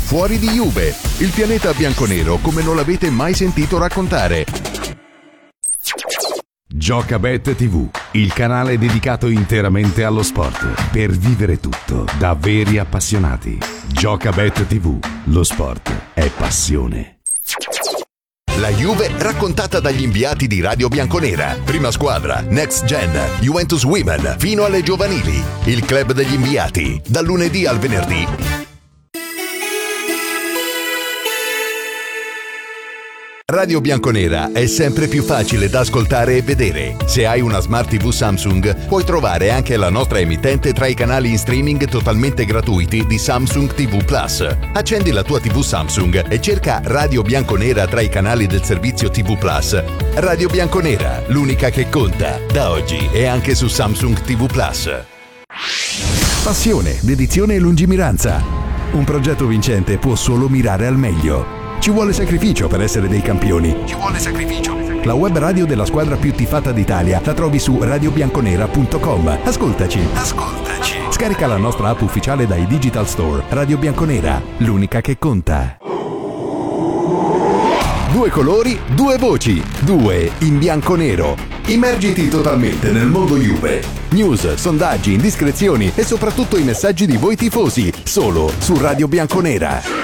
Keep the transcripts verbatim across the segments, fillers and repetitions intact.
fuori di Juve, il pianeta bianconero come non l'avete mai sentito raccontare. Giocabet tivù, il canale dedicato interamente allo sport, per vivere tutto da veri appassionati. Giocabet tivù, lo sport è passione. La Juve raccontata dagli inviati di Radio Bianconera. Prima squadra, Next Gen, Juventus Women, fino alle giovanili. Il club degli inviati, dal lunedì al venerdì. Radio Bianconera è sempre più facile da ascoltare e vedere. Se hai una Smart tivù Samsung, puoi trovare anche la nostra emittente tra i canali in streaming totalmente gratuiti di Samsung tivù Plus. Accendi la tua tivù Samsung e cerca Radio Bianconera tra i canali del servizio tivù Plus. Radio Bianconera, l'unica che conta, da oggi e anche su Samsung tivù Plus. Passione, dedizione e lungimiranza. Un progetto vincente può solo mirare al meglio. Ci vuole sacrificio per essere dei campioni. Ci vuole sacrificio. La web radio della squadra più tifata d'Italia la trovi su radio bianconera punto com. Ascoltaci. Ascoltaci. Scarica la nostra app ufficiale dai Digital Store. Radio Bianconera, l'unica che conta. Due colori, due voci, due in bianco-nero. Immergiti totalmente nel mondo Juve. News, sondaggi, indiscrezioni e soprattutto i messaggi di voi tifosi. Solo su Radio Bianconera.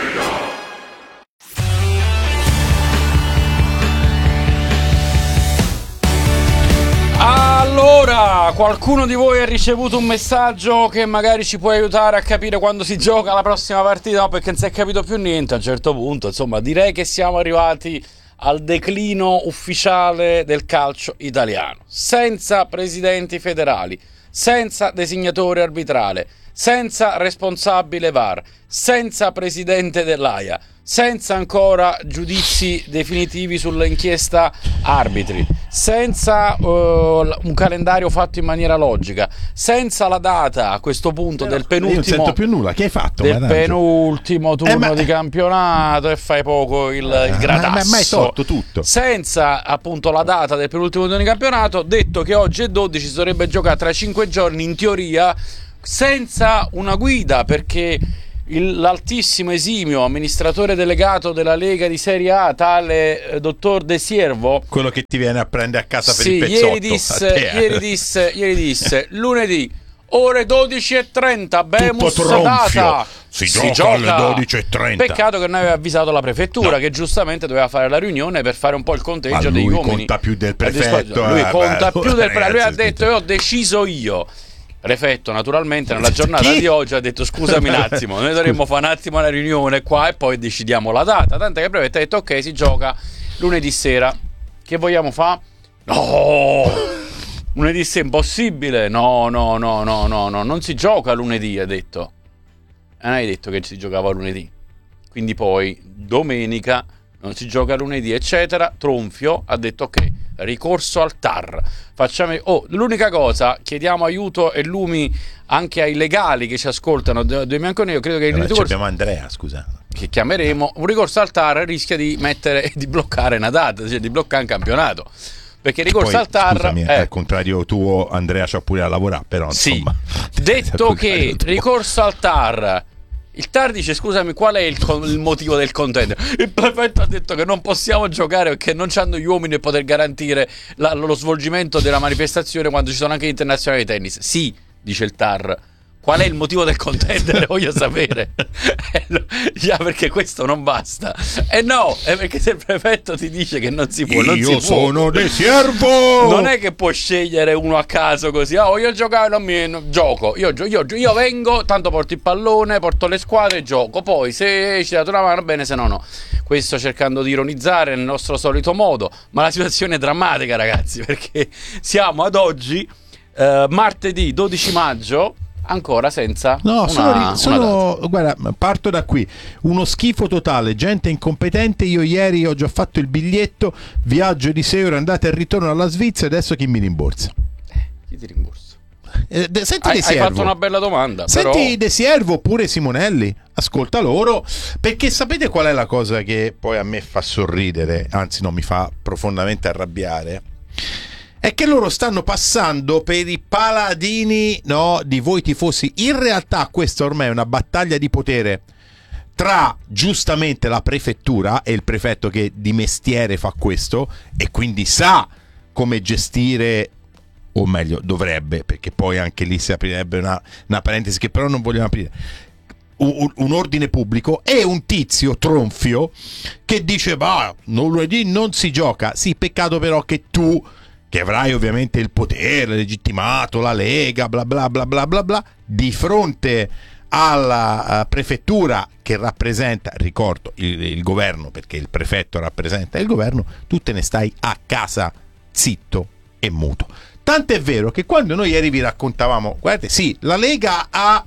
Allora, qualcuno di voi ha ricevuto un messaggio che magari ci può aiutare a capire quando si gioca la prossima partita? No, perché non si è capito più niente a un certo punto. Insomma, direi che siamo arrivati al declino ufficiale del calcio italiano. Senza presidenti federali, senza designatore arbitrale, senza responsabile V A R, senza presidente dell'A I A, senza ancora giudizi definitivi sull'inchiesta arbitri, senza uh, un calendario fatto in maniera logica, senza la data a questo punto Però del penultimo, io non sento più nulla. Che hai fatto? Del penultimo turno eh, ma... di campionato e fai poco il, eh, il gradasso, ma, ma hai tolto tutto. Senza appunto la data del penultimo turno di campionato, detto che oggi è dodici, si dovrebbe giocare tra cinque giorni in teoria, senza una guida, perché il, l'altissimo esimio amministratore delegato della Lega di Serie A, tale eh, dottor De Siervo, quello che ti viene a prendere a casa per sì, il pezzotto, ieri disse, ieri disse, ieri disse lunedì ore dodici e trenta Bemus data, si, si gioca alle dodici e trenta. Peccato che non aveva avvisato la prefettura, no, che giustamente doveva fare la riunione per fare un po' il conteggio dei uomini. Lui conta più del prefetto, lui eh, conta beh, più del prefetto. Lui ha ragazzi, detto: io ho deciso io. Prefetto naturalmente nella giornata Chi? di oggi ha detto: scusami un attimo, noi dovremmo fare un attimo una riunione qua e poi decidiamo la data. Tanto che il prefetto ha detto: ok, si gioca lunedì sera. Che vogliamo fare? No, lunedì sera è impossibile. No, no, no, no, no, no, non si gioca lunedì, ha detto. E non hai detto che si giocava lunedì. Quindi poi domenica non si gioca lunedì, eccetera. Tronfio ha detto: ok, ricorso al T A R. Facciamo... Oh, l'unica cosa, chiediamo aiuto e lumi anche ai legali che ci ascoltano. Due Bianconero, credo che il ricorso... ricorso... abbiamo Andrea, scusa. Che chiameremo. Un ricorso al T A R rischia di mettere, di bloccare una data, cioè di bloccare un campionato. Perché il ricorso poi, al T A R... Scusami, è... al contrario tuo, Andrea c'ha pure a lavorare, però insomma... Sì. Detto che ricorso al T A R... Il T A R dice: scusami, qual è il, con- il motivo del contendere? Il prefetto ha detto che non possiamo giocare perché non c'hanno gli uomini per poter garantire la- lo svolgimento della manifestazione quando ci sono anche gli internazionali di tennis. Sì, dice il T A R. Qual è il motivo del contendere? Voglio sapere. Eh, no, già, perché questo non basta. E eh no, è perché se il prefetto ti dice che non si può, non io si sono può. De Siervo! Non è che può scegliere uno a caso così. Oh, voglio giocare, non mi no, gioco. Io, io, io vengo, tanto porto il pallone, porto le squadre e gioco. Poi se ci date una mano, bene, se no no. Questo cercando di ironizzare nel nostro solito modo, ma la situazione è drammatica, ragazzi, perché siamo ad oggi, eh, martedì dodici maggio, ancora senza no, una, sono, sono una guarda, parto da qui. Uno schifo totale, gente incompetente. Io ieri ho già fatto il biglietto, viaggio di sei ore andate e ritorno alla Svizzera, adesso chi mi rimborsa? Eh, chi ti rimborsa? Eh, de, senti hai, De hai fatto una bella domanda. Senti però... De Siervo oppure Simonelli, ascolta loro, perché sapete qual è la cosa che poi a me fa sorridere, anzi no, mi fa profondamente arrabbiare? È che loro stanno passando per i paladini, no, di voi tifosi. In realtà questa ormai è una battaglia di potere tra giustamente la prefettura e il prefetto che di mestiere fa questo e quindi sa come gestire, o meglio dovrebbe, perché poi anche lì si aprirebbe una, una parentesi che però non vogliamo aprire, un, un ordine pubblico, e un tizio tronfio che dice bah, lunedì non si gioca. Sì, peccato però che tu, che avrai ovviamente il potere legittimato, la Lega, bla bla bla bla bla bla, di fronte alla uh, prefettura che rappresenta, ricordo, il, il governo, perché il prefetto rappresenta il governo, tu te ne stai a casa zitto e muto. Tant'è vero che quando noi ieri vi raccontavamo, guardate, sì, la Lega ha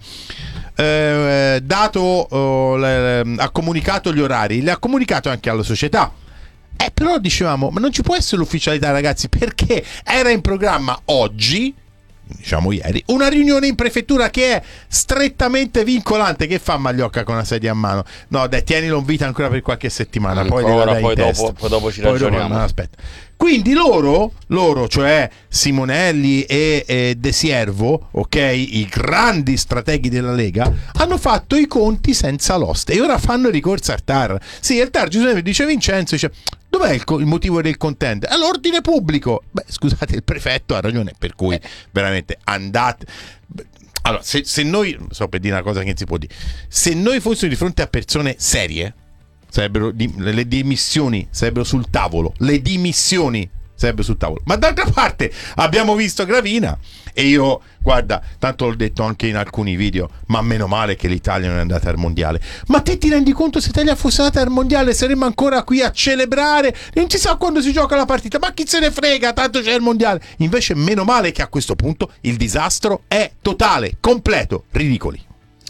eh, dato, oh, le, ha comunicato gli orari, li ha comunicato anche alla società. Eh, però dicevamo, ma non ci può essere l'ufficialità, ragazzi, perché era in programma oggi, diciamo ieri, una riunione in prefettura che è strettamente vincolante. Che fa Magliocca con una sedia a mano? No, dai, tienilo in vita ancora per qualche settimana, poi, ancora, dai poi, in dopo, testa. poi dopo ci poi ragioniamo. Dopo, no, aspetta. Quindi loro, loro, cioè Simonelli e, e De Siervo, ok, i grandi strateghi della Lega, hanno fatto i conti senza l'oste e ora fanno ricorso al T A R. Sì, il T A R, Giuseppe, dice Vincenzo, dice dov'è il, co- il motivo del contento? È l'ordine pubblico. Beh, scusate, il prefetto ha ragione, per cui eh. veramente andate. Allora, se, se noi, so per dire una cosa che non si può dire, se noi fossimo di fronte a persone serie, sarebbero di, le dimissioni sarebbero sul tavolo, le dimissioni sarebbero sul tavolo. Ma d'altra parte abbiamo visto Gravina e io, guarda, tanto l'ho detto anche in alcuni video, ma meno male che l'Italia non è andata al mondiale. Ma te ti rendi conto, se l'Italia fosse andata al mondiale saremmo ancora qui a celebrare, non si sa quando si gioca la partita, ma chi se ne frega, tanto c'è il mondiale. Invece meno male che a questo punto il disastro è totale, completo, ridicoli.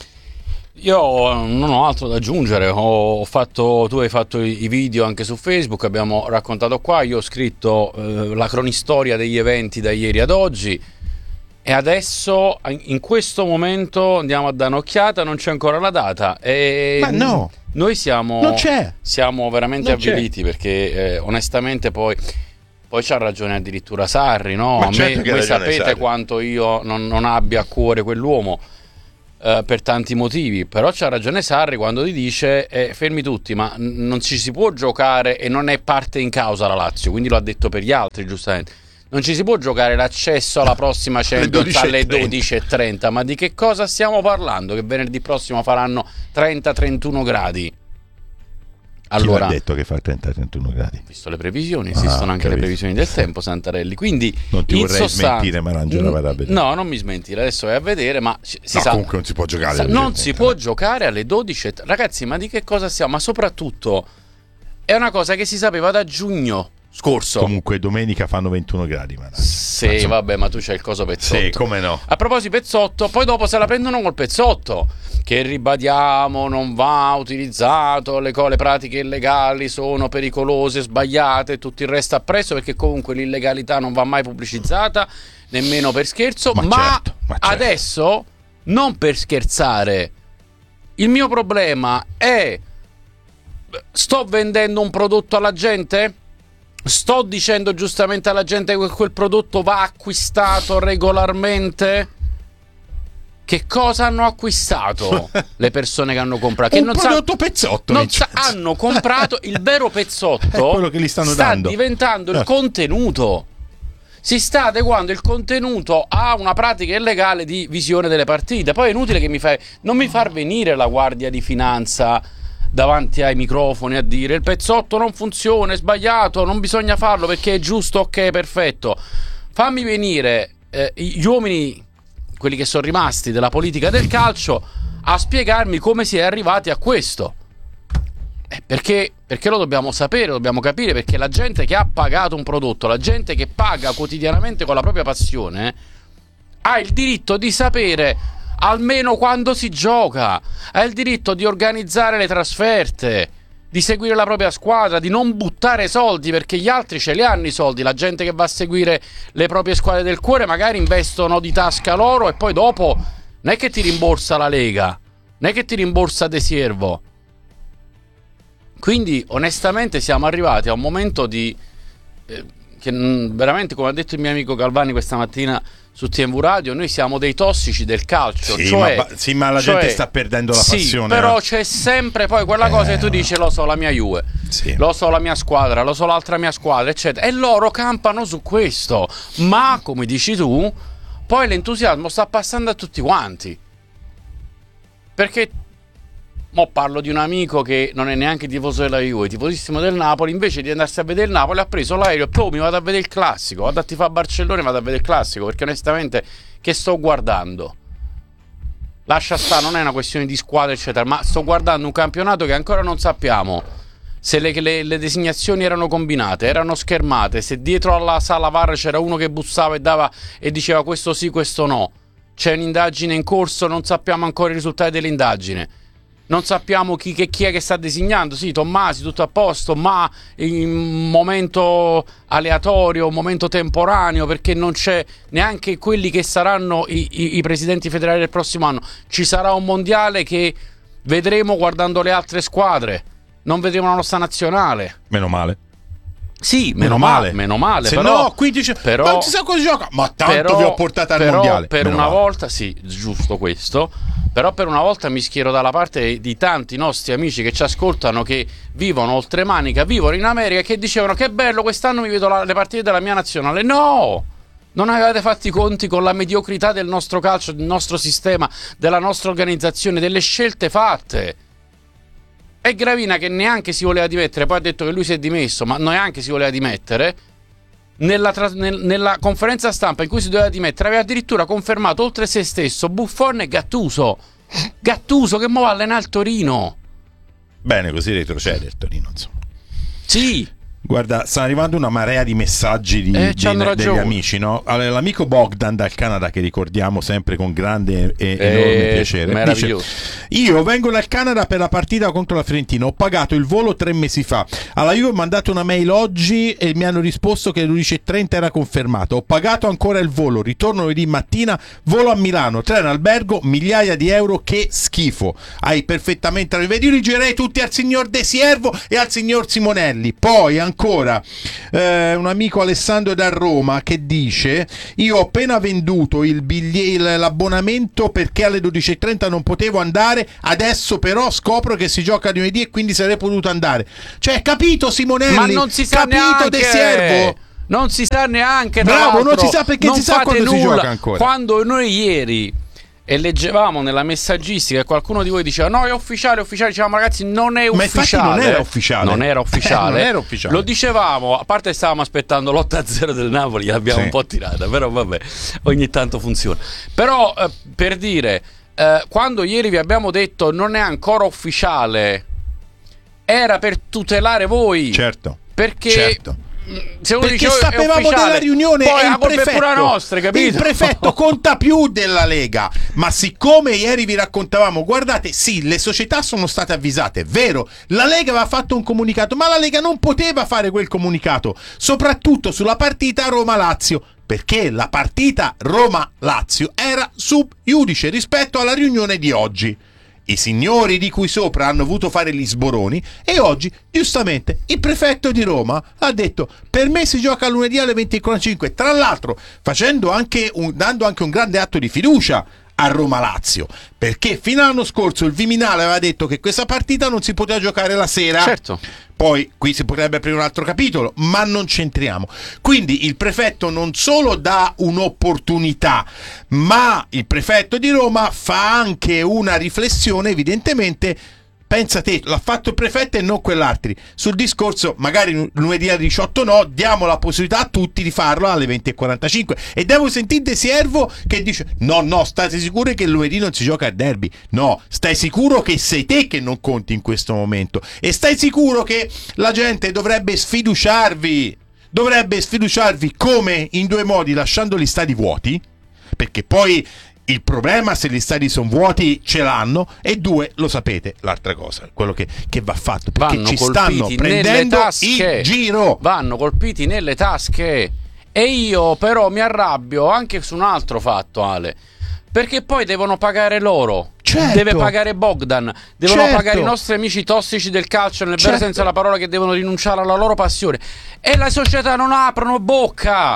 Io non ho altro da aggiungere. Ho fatto, tu hai fatto i video anche su Facebook, abbiamo raccontato qua, io ho scritto eh, la cronistoria degli eventi da ieri ad oggi e adesso in questo momento andiamo a dare un'occhiata, non c'è ancora la data e ma no, noi siamo, non c'è. siamo veramente non avviliti c'è. Perché eh, onestamente poi Poi c'ha ragione addirittura Sarri, no? Ma a certo me, voi sapete Sarri. quanto io non, non abbia a cuore quell'uomo eh, per tanti motivi, però c'ha ragione Sarri quando ti dice eh, fermi tutti, ma n- non ci si può giocare e non è parte in causa la Lazio, quindi lo ha detto per gli altri giustamente. Non ci si può giocare l'accesso alla prossima Champions alle dodici e trenta, ma di che cosa stiamo parlando? Che venerdì prossimo faranno trenta trentuno gradi. Allora, chi l'ha detto che fa trenta trentuno gradi? Visto le previsioni, esistono ah, anche capito. Le previsioni del tempo, Santarelli. Quindi non ti vorrei sostanza... smentire, ma Angela vada a vedere. No, non mi smentire, adesso vai a vedere, ma si no, sa comunque non si può giocare. Sa, non si può giocare alle dodici. Ragazzi, ma di che cosa stiamo? Ma soprattutto è una cosa che si sapeva da giugno scorso. Comunque domenica fanno ventuno gradi, ma sì, ma insomma... vabbè, ma tu c'hai il coso Pezzotto. Sì, come no. A proposito Pezzotto, poi dopo se la prendono col Pezzotto, che ribadiamo non va utilizzato, le, co- le pratiche illegali sono pericolose, sbagliate e tutto il resto appresso, perché comunque l'illegalità non va mai pubblicizzata, nemmeno per scherzo, ma, ma, certo, ma certo. Adesso, non per scherzare, il mio problema è: sto vendendo un prodotto alla gente? Sto dicendo giustamente alla gente che quel prodotto va acquistato regolarmente? Che cosa hanno acquistato le persone che hanno comprato? Che un non prodotto sa- Pezzotto. Non sa- hanno comprato il vero Pezzotto. È quello che gli stanno sta dando. diventando il contenuto. Si sta adeguando il contenuto a una pratica illegale di visione delle partite. Poi è inutile che mi fai, non mi far venire la Guardia di Finanza davanti ai microfoni a dire il Pezzotto non funziona, è sbagliato, non bisogna farlo perché è giusto, ok, perfetto. Fammi venire eh, gli uomini, quelli che sono rimasti della politica del calcio, a spiegarmi come si è arrivati a questo. Eh, perché, perché lo dobbiamo sapere, lo dobbiamo capire, perché la gente che ha pagato un prodotto, la gente che paga quotidianamente con la propria passione, ha il diritto di sapere almeno quando si gioca, ha il diritto di organizzare le trasferte, di seguire la propria squadra, di non buttare soldi, perché gli altri ce li hanno i soldi. La gente che va a seguire le proprie squadre del cuore magari investono di tasca loro e poi dopo non è che ti rimborsa la Lega, non è che ti rimborsa De Siervo. Quindi onestamente siamo arrivati a un momento di eh, che veramente, come ha detto il mio amico Galvani questa mattina su T M V Radio, noi siamo dei tossici del calcio. Sì, cioè, ma, sì, ma la cioè, gente sta perdendo la sì, passione. Però eh. c'è sempre poi quella cosa Eh, che tu dici, lo so, la mia Juve, sì. lo so, la mia squadra, lo so, l'altra mia squadra, eccetera. E loro campano su questo. Ma, come dici tu, poi l'entusiasmo sta passando a tutti quanti. Perché mo parlo di un amico che non è neanche tifoso della Juve, tifosissimo del Napoli, invece di andarsi a vedere il Napoli ha preso l'aereo e poi mi vado a vedere il classico, vado a tifare a Barcellona e vado a vedere il classico, perché onestamente che sto guardando? Lascia stare, non è una questione di squadra eccetera, ma sto guardando un campionato che ancora non sappiamo se le, le, le designazioni erano combinate, erano schermate, se dietro alla sala V A R c'era uno che bussava e dava e diceva questo sì, questo no. C'è un'indagine in corso, non sappiamo ancora i risultati dell'indagine. Non sappiamo chi, che, chi è che sta designando. Sì, Tommasi, tutto a posto, ma in un momento aleatorio, un momento temporaneo, perché non c'è neanche quelli che saranno i, i, i presidenti federali del prossimo anno. Ci sarà un mondiale che vedremo guardando le altre squadre, non vedremo la nostra nazionale. Meno male. Sì, meno, Meno male, male. meno male. Se però, no, qui dice, però, ma non si sa cosa gioca. Ma tanto però, vi ho portato al però, mondiale. Per Meno una male. volta, sì, giusto questo. Però per una volta mi schiero dalla parte di tanti nostri amici che ci ascoltano, che vivono oltremanica, vivono in America, che dicevano che bello, quest'anno mi vedo la, le partite della mia nazionale. No! Non avevate fatto i conti con la mediocrità del nostro calcio, del nostro sistema, della nostra organizzazione, delle scelte fatte. E Gravina, che neanche si voleva dimettere, poi ha detto che lui si è dimesso, ma neanche si voleva dimettere, nella, tra- nel- nella conferenza stampa in cui si doveva dimettere aveva addirittura confermato oltre se stesso Buffon e Gattuso. Gattuso che mo va a allenare il Torino. Bene, così retrocede il Torino, insomma. Sì. Guarda, sta arrivando una marea di messaggi di, Eh, di- c'hanno degli ragione. amici, no? Allora, l'amico Bogdan dal Canada, che ricordiamo sempre con grande e enorme Eh, piacere, meraviglioso. dice: io vengo dal Canada per la partita contro la Fiorentina, ho pagato il volo tre mesi fa, alla Juve ho mandato una mail oggi e mi hanno risposto che le undici e trenta era confermato, ho pagato ancora il volo, ritorno lunedì mattina, volo a Milano, treno albergo, migliaia di euro, che schifo. Hai perfettamente ragione. Io li girerei tutti al signor De Siervo e al signor Simonelli. Poi ancora eh, un amico Alessandro da Roma che dice: io ho appena venduto il biglie- l'abbonamento perché alle dodici e trenta non potevo andare, adesso però scopro che si gioca lunedì e quindi sarei potuto andare. Cioè, capito Simonelli? Ma non si sa capito neanche. De Siervo? Non si sa neanche. Tra Bravo, l'altro, non si sa perché non si sa fate quando si nulla. gioca ancora. Quando noi ieri e leggevamo nella messaggistica e qualcuno di voi diceva no, è ufficiale, è ufficiale, dicevamo ragazzi non è Ma ufficiale. infatti non era ufficiale. Non era ufficiale. Eh, non era ufficiale. Lo dicevamo, a parte stavamo aspettando l'otto a zero del Napoli, l'abbiamo Sì. un po' tirata, però vabbè, ogni tanto funziona. Però eh, per dire, eh, quando ieri vi abbiamo detto non è ancora ufficiale, era per tutelare voi. Certo. Perché Certo. se uno Perché dice, "Oh, è sapevamo ufficiale", della riunione poi e la il colpa prefetto, è pure nostra, capito? il prefetto conta più della Lega. Ma siccome ieri vi raccontavamo, guardate, sì, le società sono state avvisate, è vero, la Lega aveva fatto un comunicato, ma la Lega non poteva fare quel comunicato, soprattutto sulla partita Roma-Lazio, perché la partita Roma-Lazio era sub iudice rispetto alla riunione di oggi. I signori di cui sopra hanno voluto fare gli sboroni e oggi, giustamente, il prefetto di Roma ha detto: per me si gioca lunedì alle venti e quarantacinque, tra l'altro facendo anche un, dando anche un grande atto di fiducia a Roma-Lazio, perché fino all'anno scorso il Viminale aveva detto che questa partita non si poteva giocare la sera. Certo. Poi qui si potrebbe aprire un altro capitolo, ma non c'entriamo. Quindi il prefetto non solo dà un'opportunità, ma il prefetto di Roma fa anche una riflessione, evidentemente. Pensa te, l'ha fatto il prefetto e non quell'altri. Sul discorso, magari lunedì alle diciotto no, diamo la possibilità a tutti di farlo alle venti e quarantacinque. E devo sentire De Siervo che dice: no, no, state sicuri che lunedì non si gioca a derby? No, stai sicuro che sei te che non conti in questo momento? E stai sicuro che la gente dovrebbe sfiduciarvi? Dovrebbe sfiduciarvi come? In due modi, lasciando gli stadi vuoti, perché poi il problema, se gli stadi sono vuoti, ce l'hanno, e due, lo sapete, l'altra cosa, quello che, che va fatto, perché Vanno ci stanno colpiti prendendo nelle tasche. il giro. Vanno colpiti nelle tasche. E io però mi arrabbio anche su un altro fatto, Ale, perché poi devono pagare loro. Certo. Deve pagare Bogdan, devono Certo. pagare i nostri amici tossici del calcio, nel vero Certo. senso della parola, che devono rinunciare alla loro passione. E le società non aprono bocca.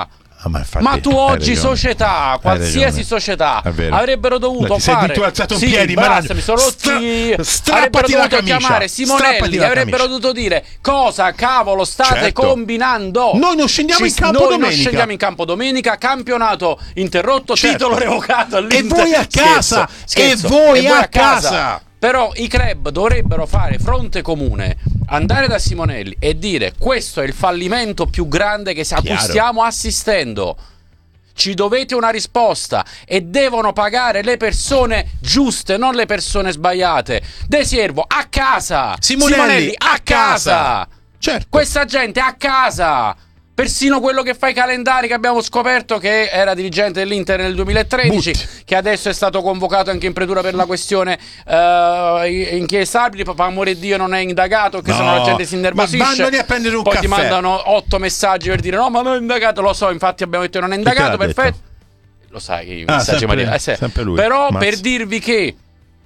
Ah, ma, infatti, ma tu oggi ragione. società, qualsiasi società avrebbero dovuto fare tu alzato un sì, piedi, basta, mi sono rotti, Stra- avrebbero dovuto camicia, chiamare Simonelli, avrebbero dovuto dire cosa cavolo state certo. combinando. Noi non scendiamo Ci, in campo noi domenica. non scendiamo in campo domenica, campionato interrotto, certo. titolo revocato all'Inter. E voi a casa, scherzo, scherzo. e voi, e voi a, a casa. casa. Però i club dovrebbero fare fronte comune, andare da Simonelli e dire questo è il fallimento più grande che a cui stiamo assistendo. Ci dovete una risposta e devono pagare le persone giuste, non le persone sbagliate. De Siervo a casa, Simonelli, Simonelli a, a casa. casa. Certo. Questa gente a casa. Persino quello che fa i calendari, che abbiamo scoperto che era dirigente dell'Inter nel duemilatredici, Butti. Che adesso è stato convocato anche in pretura per la questione uh, inchiestabile, per amore di Dio non è indagato, che no, sennò la gente si innervosisce. Ma vanno lì a prendere un poi caffè. Ti mandano otto messaggi per dire no ma non è indagato, lo so, infatti abbiamo detto che non è indagato, perfetto. Detto? Lo sai che i ah, messaggi sempre, eh, se. sempre lui. Però Mazza. Per dirvi che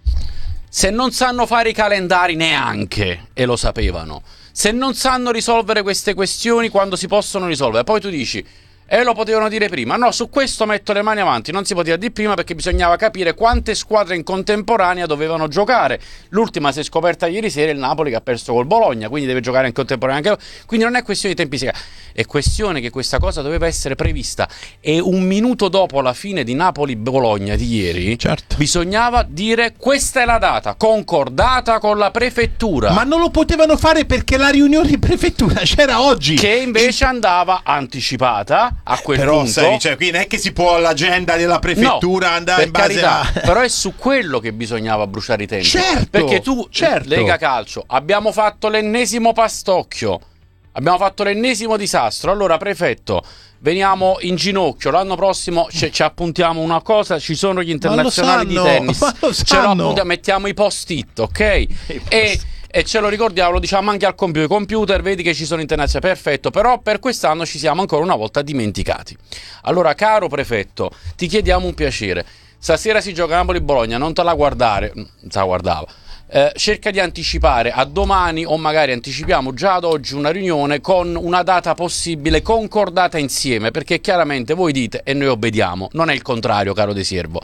se non sanno fare i calendari neanche, e lo sapevano, se non sanno risolvere queste questioni quando si possono risolvere, poi tu dici e lo potevano dire prima. No, su questo metto le mani avanti, non si poteva dire prima perché bisognava capire quante squadre in contemporanea dovevano giocare. L'ultima si è scoperta ieri sera, il Napoli che ha perso col Bologna, quindi deve giocare in contemporanea anche. Quindi non è questione di tempistica, è questione che questa cosa doveva essere prevista e un minuto dopo la fine di Napoli-Bologna di ieri, certo. bisognava dire questa è la data, concordata con la prefettura. Ma non lo potevano fare perché la riunione di prefettura c'era oggi, che invece in... andava anticipata. A quel però punto, sai, cioè, qui non è che si può l'agenda della prefettura no, andare in base carità, a... però è su quello che bisognava bruciare i tempi. Certo, perché tu, certo. Lega Calcio, abbiamo fatto l'ennesimo pastocchio, abbiamo fatto l'ennesimo disastro. Allora, prefetto, veniamo in ginocchio, l'anno prossimo ci, ci appuntiamo una cosa, ci sono gli internazionali di tennis, ma lo ce lo appuntiamo, mettiamo i post-it, ok? I e E ce lo ricordiamo, lo diciamo anche al computer, computer, vedi che ci sono internazionali, perfetto, però per quest'anno ci siamo ancora una volta dimenticati. Allora, caro prefetto, ti chiediamo un piacere, stasera si gioca Napoli-Bologna, non te la guardare, non se la guardava, eh, cerca di anticipare a domani o magari anticipiamo già ad oggi una riunione con una data possibile concordata insieme, perché chiaramente voi dite e noi obbediamo, non è il contrario, caro De Siervo,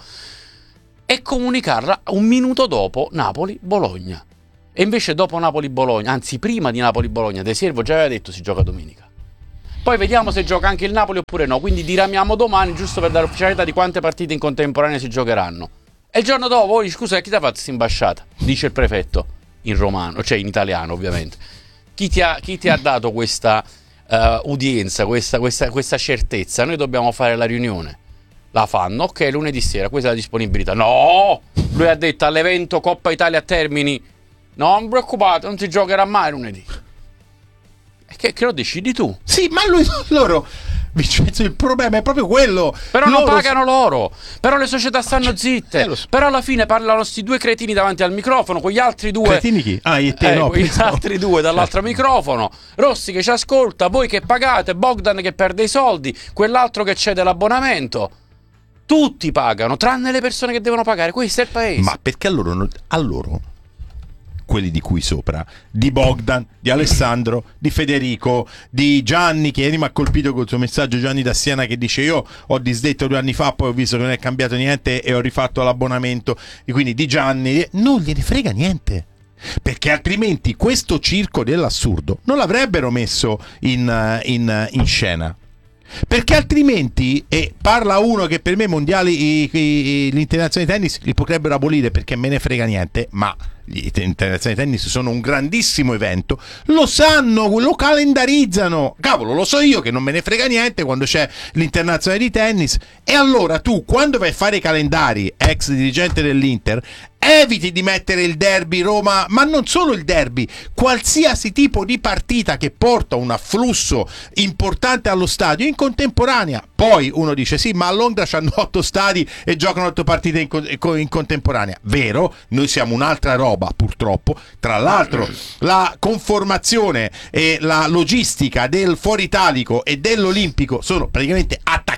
e comunicarla un minuto dopo Napoli-Bologna. E invece dopo Napoli-Bologna, anzi prima di Napoli-Bologna, De Siervo già aveva detto si gioca domenica. Poi vediamo se gioca anche il Napoli oppure no, quindi diramiamo domani giusto per dare ufficialità di quante partite in contemporanea si giocheranno. E il giorno dopo, voi, scusa, chi ti ha fatto questa imbasciata? Dice il prefetto, in romano, cioè in italiano ovviamente. Chi ti ha, chi ti ha dato questa uh, udienza, questa, questa, questa certezza? Noi dobbiamo fare la riunione. La fanno, ok, lunedì sera, questa è la disponibilità. No! Lui ha detto all'evento Coppa Italia a Termini, no, non preoccupate, non si giocherà mai lunedì. E che, che lo decidi tu? Sì, ma lui, loro, Vincenzo, il problema è proprio quello. Però loro... non pagano loro. Però le società stanno zitte. Eh, so. Però alla fine parlano sti due cretini davanti al microfono, con gli altri due. Cretini chi? Ah, io e te, eh, no. Gli altri due dall'altro microfono. Rossi che ci ascolta, voi che pagate, Bogdan che perde i soldi, quell'altro che cede l'abbonamento. Tutti pagano, tranne le persone che devono pagare. Questo è il paese. Ma perché a loro, non... a loro quelli di cui sopra, di Bogdan, di Alessandro, di Federico, di Gianni, che ieri mi ha colpito col suo messaggio, Gianni da Siena, che dice io ho disdetto due anni fa, poi ho visto che non è cambiato niente e ho rifatto l'abbonamento, e quindi di Gianni non gliene frega niente, perché altrimenti questo circo dell'assurdo non l'avrebbero messo in, in, in scena. Perché altrimenti, e parla uno che per me mondiali i, i, l'internazionale di tennis li potrebbero abolire perché me ne frega niente, ma gli internazionali di tennis sono un grandissimo evento, lo sanno, lo calendarizzano, cavolo, lo so io che non me ne frega niente quando c'è l'internazionale di tennis. E allora tu, quando vai a fare i calendari, ex dirigente dell'Inter, eviti di mettere il derby Roma, ma non solo il derby, qualsiasi tipo di partita che porta un afflusso importante allo stadio in contemporanea. Poi uno dice sì, ma a Londra c'hanno otto stadi e giocano otto partite in, co- in contemporanea. Vero, noi siamo un'altra roba purtroppo. Tra l'altro la conformazione e la logistica del Foro Italico e dell'Olimpico sono praticamente attaccate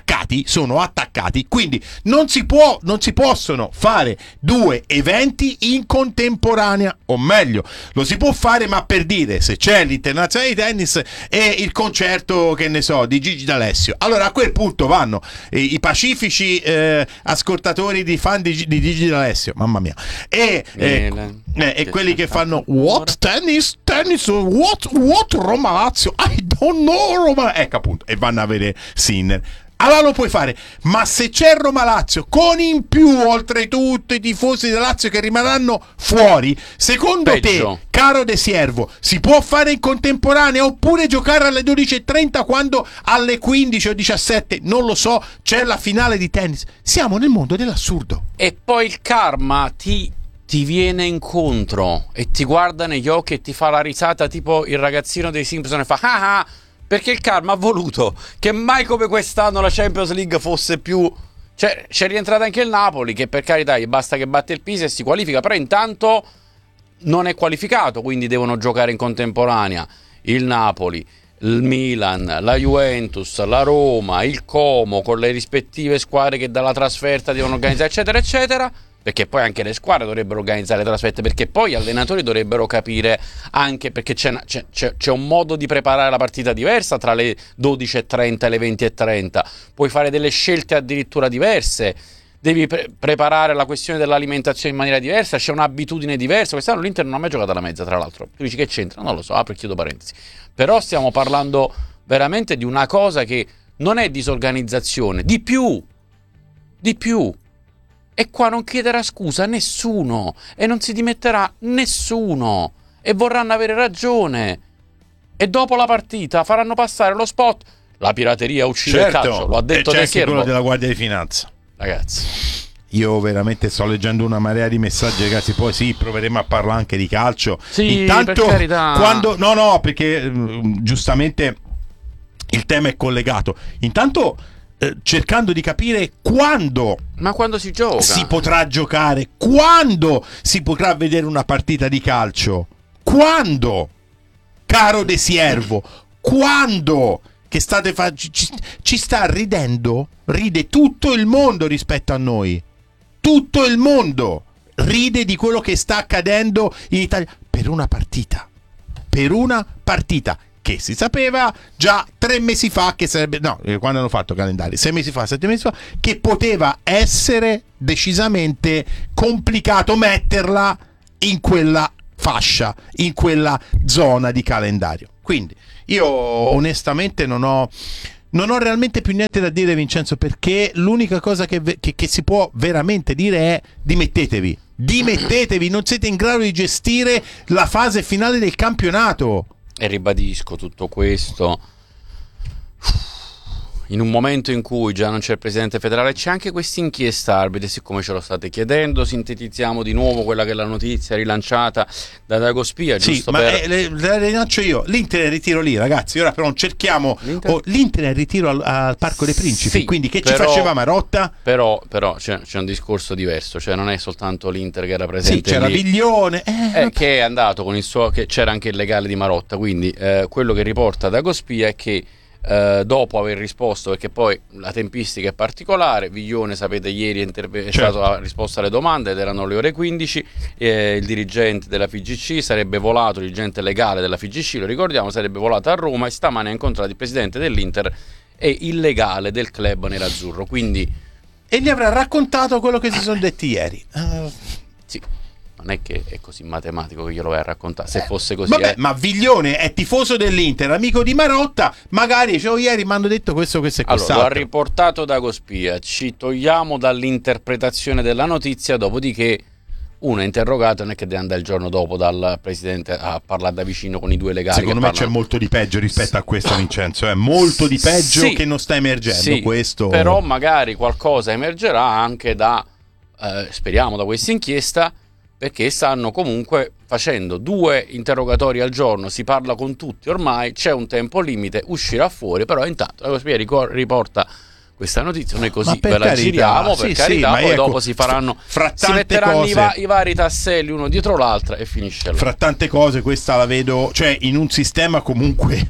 attaccati, sono attaccati, quindi non si può, non si possono fare due eventi in contemporanea, o meglio, lo si può fare, ma per dire, se c'è l'internazionale di tennis e il concerto, che ne so, di Gigi D'Alessio, allora a quel punto vanno eh, i pacifici eh, ascoltatori di fan di, di Gigi D'Alessio, mamma mia, e, eh, eh, e quelli che fanno what tennis, tennis, what, what Roma Lazio, I don't know Roma, ecco appunto, e vanno a vedere Sinner. Allora lo puoi fare, ma se c'è Roma Lazio con in più oltretutto i tifosi della Lazio che rimarranno fuori, secondo Peggio. te, caro De Siervo, si può fare in contemporanea oppure giocare alle dodici e trenta quando alle quindici o diciassette, non lo so, c'è la finale di tennis? Siamo nel mondo dell'assurdo. E poi il karma ti, ti viene incontro e ti guarda negli occhi e ti fa la risata tipo il ragazzino dei Simpson e fa ah ah. Perché il karma ha voluto che mai come quest'anno la Champions League fosse più... Cioè, c'è rientrato anche il Napoli, che per carità gli basta che batte il Pisa e si qualifica, però intanto non è qualificato, quindi devono giocare in contemporanea il Napoli, il Milan, la Juventus, la Roma, il Como, con le rispettive squadre che dalla trasferta devono organizzare, eccetera, eccetera. Perché poi anche le squadre dovrebbero organizzare le trasferte, perché poi gli allenatori dovrebbero capire anche, perché c'è, una, c'è, c'è un modo di preparare la partita diversa tra le dodici e trenta e le venti e trenta, puoi fare delle scelte addirittura diverse, devi pre- preparare la questione dell'alimentazione in maniera diversa, c'è un'abitudine diversa. Quest'anno l'Inter non ha mai giocato alla mezza, tra l'altro. Tu dici che c'entra? Non lo so, apro e chiudo parentesi. Però stiamo parlando veramente di una cosa che non è disorganizzazione, di più, di più. E qua non chiederà scusa nessuno e non si dimetterà nessuno e vorranno avere ragione. E dopo la partita faranno passare lo spot. La pirateria uccide Certo, il calcio, lo ha detto c'è De anche Siervo. quello della Guardia di Finanza. Ragazzi, io veramente sto leggendo una marea di messaggi, ragazzi. Poi sì, proveremo a parlare anche di calcio. sì, Intanto, per carità. quando no, no, perché mh, giustamente il tema è collegato. Intanto eh, cercando di capire quando ma quando si gioca? si potrà giocare, quando si potrà vedere una partita di calcio, quando, caro De Siervo, quando? Che state fa- ci, ci sta ridendo, ride tutto il mondo rispetto a noi, tutto il mondo ride di quello che sta accadendo in Italia per una partita, per una partita che si sapeva già tre mesi fa che sarebbe, no, quando hanno fatto calendari, sei mesi fa, sette mesi fa, che poteva essere decisamente complicato metterla in quella fascia, in quella zona di calendario. Quindi io onestamente non ho non ho realmente più niente da dire, Vincenzo, perché l'unica cosa che, che, che si può veramente dire è dimettetevi, dimettetevi, non siete in grado di gestire la fase finale del campionato. E ribadisco tutto questo in un momento in cui già non c'è il presidente federale, c'è anche questa inchiesta arbitri, siccome ce lo state chiedendo, sintetizziamo di nuovo quella che è la notizia rilanciata da Dago Spia, sì, giusto ma per... eh, le, le rilancio io. L'Inter è in ritiro lì, ragazzi. Ora però cerchiamo L'Inter, oh, l'Inter è in ritiro al, al Parco dei Principi, sì, quindi che però, ci faceva Marotta? Però, però c'è, c'è un discorso diverso, cioè non è soltanto l'Inter che era presente, sì, c'era lì, Viglione eh, eh, che è andato con il suo, che c'era anche il legale di Marotta, quindi eh, quello che riporta Dago Spia è che Uh, dopo aver risposto, perché poi la tempistica è particolare, Viglione sapete ieri è, interve- è certo. stato ha risposto alle domande ed erano le ore quindici, eh, il dirigente della F I G C sarebbe volato, il dirigente legale della F I G C, lo ricordiamo, sarebbe volato a Roma e stamane ha incontrato il presidente dell'Inter e il legale del club nerazzurro, quindi e gli avrà raccontato quello che si sono detti ieri. Uh, sì, non è che è così matematico che glielo vai a raccontare, se eh, fosse così vabbè, eh. ma Viglione è tifoso dell'Inter, amico di Marotta, magari cioè, ieri mi hanno detto questo, questo e quest'altro. Allora, lo ha riportato Dago Spia, ci togliamo dall'interpretazione della notizia, dopodiché uno è interrogato, non è che deve andare il giorno dopo dal presidente a parlare da vicino con i due legali. Secondo me parlano... c'è molto di peggio rispetto sì. a questo, Vincenzo, è eh? molto di peggio sì. che non sta emergendo sì, questo. Però magari qualcosa emergerà anche da, eh, speriamo, da questa inchiesta, perché stanno comunque facendo due interrogatori al giorno, si parla con tutti ormai, c'è un tempo limite, uscirà fuori, però intanto la Spia riporta questa notizia, noi Ma così per ve la carità, giriamo, per sì, carità, sì, ma poi ecco, dopo si faranno, fra si tante metteranno cose, i, va- i vari tasselli uno dietro l'altro e finisce là. Fra tante cose questa la vedo, cioè in un sistema comunque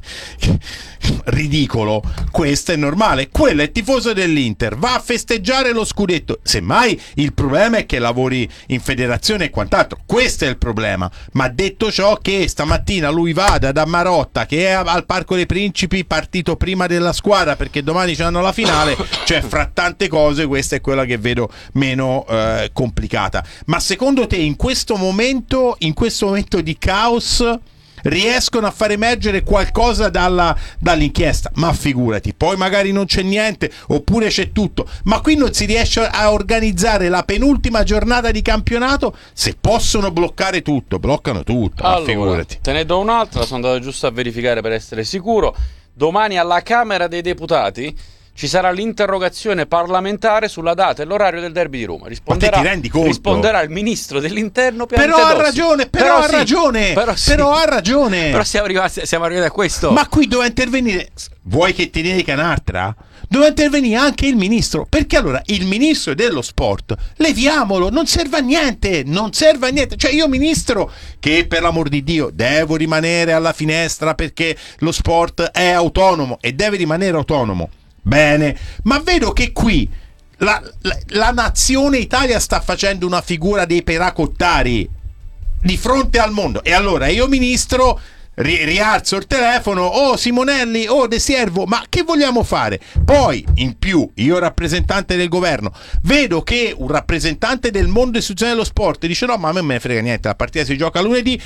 ridicolo, questo è normale. Quello è tifoso dell'Inter, va a festeggiare lo scudetto, semmai il problema è che lavori in federazione e quant'altro, questo è il problema. Ma detto ciò, che stamattina lui vada da Marotta, che è al Parco dei Principi, partito prima della squadra perché domani c'hanno la finale, cioè fra tante cose questa è quella che vedo meno eh, complicata. Ma secondo te in questo momento, in questo momento di caos, riescono a far emergere qualcosa dalla, dall'inchiesta? Ma figurati, poi magari non c'è niente oppure c'è tutto, ma qui non si riesce a organizzare la penultima giornata di campionato. Se possono bloccare tutto, bloccano tutto. Allora, ma figurati. te ne do un'altra, sono andato giusto a verificare per essere sicuro. Domani alla Camera dei Deputati ci sarà l'interrogazione parlamentare sulla data e l'orario del derby di Roma. Risponderà, Ma te ti rendi conto? risponderà il ministro dell'interno Però ha ragione, però, però ha sì, ragione, però, sì. però ha ragione. Però siamo arrivati, siamo arrivati a questo. Ma qui doveva intervenire, vuoi che ti dica un'altra? Doveva intervenire anche il ministro, perché allora il ministro dello sport, leviamolo, non serve a niente, non serve a niente. Cioè io ministro che per l'amor di Dio devo rimanere alla finestra perché lo sport è autonomo e deve rimanere autonomo. Bene, ma vedo che qui la, la, la nazione Italia sta facendo una figura dei peracottari di fronte al mondo. E allora io ministro ri, rialzo il telefono: oh Simonelli, oh De Siervo, ma che vogliamo fare? Poi in più io rappresentante del governo vedo che un rappresentante del mondo istituzionale dello sport dice: no, ma a me non me ne frega niente, la partita si gioca lunedì.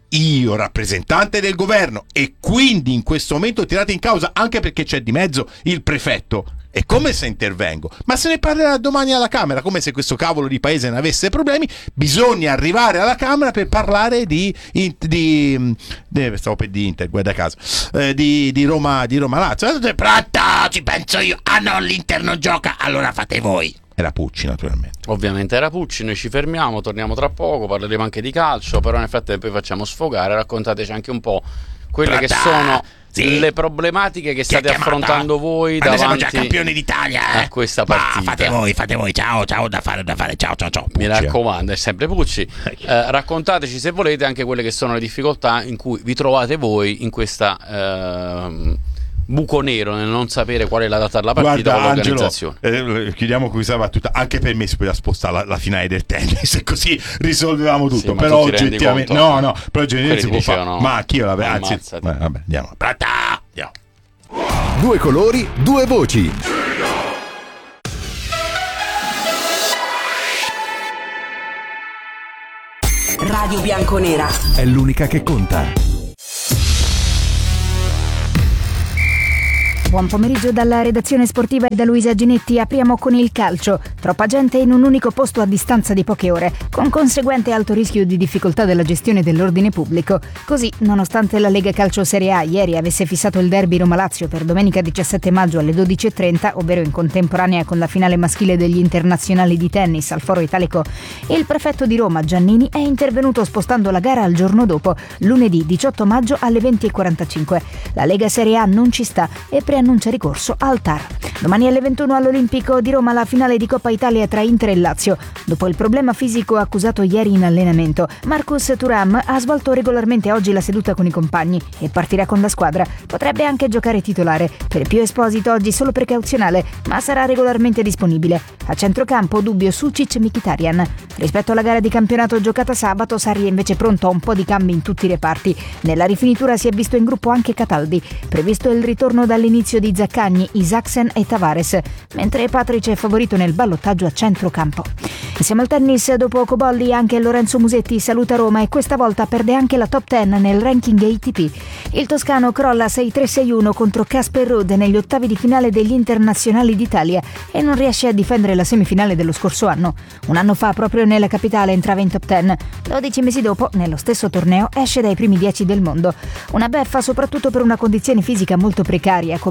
Io rappresentante del governo, e quindi in questo momento tirate in causa anche perché c'è di mezzo il prefetto, è come se intervengo. Ma se ne parlerà domani alla Camera, come se questo cavolo di paese ne avesse problemi. Bisogna arrivare alla Camera per parlare di, di, di, di stavo per di Inter, guarda caso, eh, di, di Roma, di Roma Lazio. Pronto, ci penso io. Ah no, l'Inter non gioca, allora fate voi. Era Pucci, naturalmente. Ovviamente era Pucci, noi ci fermiamo, torniamo tra poco, parleremo anche di calcio, però nel frattempo vi facciamo sfogare, raccontateci anche un po' quelle Prata, che sono sì. le problematiche che state affrontando voi quando davanti siamo già campioni d'Italia, eh? a questa partita. Ma fate voi, fate voi, ciao, ciao, da fare, da fare, ciao, ciao, ciao. Pucci. Mi raccomando, è sempre Pucci. Eh, raccontateci se volete anche quelle che sono le difficoltà in cui vi trovate voi in questa... Eh, buco nero nel non sapere qual è la data della partita. Guarda, o l'organizzazione. Angelo, eh, chiudiamo questa battuta. Anche per me si poteva spostare la, la finale del tennis e così risolvevamo tutto. Sì, però oggettivamente no, no, però oggettivamente si può fare. Ma anch'io la vedo, anzi, vabbè, vabbè, andiamo. andiamo. Due colori, due voci. Radio Bianconera è l'unica che conta. Buon pomeriggio dalla redazione sportiva e da Luisa Ginetti. Apriamo con il calcio. Troppa gente in un unico posto a distanza di poche ore, con conseguente alto rischio di difficoltà della gestione dell'ordine pubblico. Così, nonostante la Lega Calcio Serie A ieri avesse fissato il derby Roma-Lazio per domenica diciassette maggio alle dodici e trenta, ovvero in contemporanea con la finale maschile degli internazionali di tennis al Foro Italico, il prefetto di Roma, Giannini, è intervenuto spostando la gara al giorno dopo, lunedì diciotto maggio alle venti e quarantacinque. La Lega Serie A non ci sta e pre annuncia ricorso al T A R. Domani alle ventuno all'Olimpico di Roma la finale di Coppa Italia tra Inter e Lazio. Dopo il problema fisico accusato ieri in allenamento, Marcus Thuram ha svolto regolarmente oggi la seduta con i compagni e partirà con la squadra. Potrebbe anche giocare titolare. Per Pio Esposito oggi solo precauzionale, ma sarà regolarmente disponibile. A centrocampo dubbio Sucic-Mkhitaryan. Rispetto alla gara di campionato giocata sabato, Sarri è invece pronto a un po' di cambi in tutti i reparti. Nella rifinitura si è visto in gruppo anche Cataldi. Previsto il ritorno dall'inizio di Zaccagni, Isaacsen e Tavares, mentre Patric è favorito nel ballottaggio a centrocampo. E siamo al tennis. Dopo Cobolli anche Lorenzo Musetti saluta Roma e questa volta perde anche la top dieci nel ranking A T P. Il toscano crolla sei tre sei uno contro Casper Ruud negli ottavi di finale degli internazionali d'Italia e non riesce a difendere la semifinale dello scorso anno. Un anno fa proprio nella capitale entrava in top dieci. dodici mesi dopo, nello stesso torneo, esce dai primi dieci del mondo. Una beffa soprattutto per una condizione fisica molto precaria, come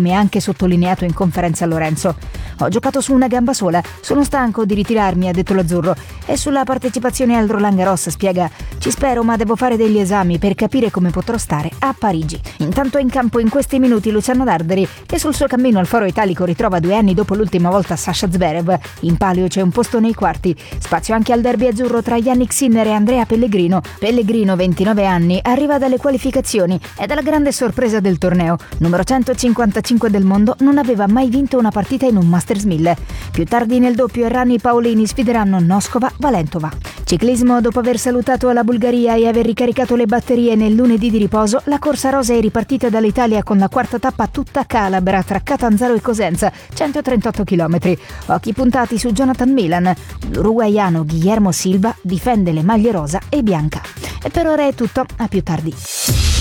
come ha anche sottolineato in conferenza Lorenzo. Ho giocato su una gamba sola, sono stanco di ritirarmi, ha detto l'azzurro. E sulla partecipazione al Roland Garros spiega: ci spero, ma devo fare degli esami per capire come potrò stare a Parigi. Intanto è in campo in questi minuti Luciano Darderi, che sul suo cammino al Foro Italico ritrova due anni dopo l'ultima volta Sasha Zverev. In palio c'è un posto nei quarti, spazio anche al derby azzurro tra Yannick Sinner e Andrea Pellegrino. Pellegrino, ventinove anni, arriva dalle qualificazioni ed è la grande sorpresa del torneo. Numero centocinquantacinque del mondo, non aveva mai vinto una partita in un Masters mille. Più tardi nel doppio Errani e Paolini sfideranno Noskova Valentova. Ciclismo: dopo aver salutato la Bulgaria e aver ricaricato le batterie nel lunedì di riposo, la corsa rosa è ripartita dall'Italia con la quarta tappa tutta calabra tra Catanzaro e Cosenza, centotrentotto chilometri. Occhi puntati su Jonathan Milan. L'uruguaiano Guillermo Silva difende le maglie rosa e bianca. E per ora è tutto, a più tardi.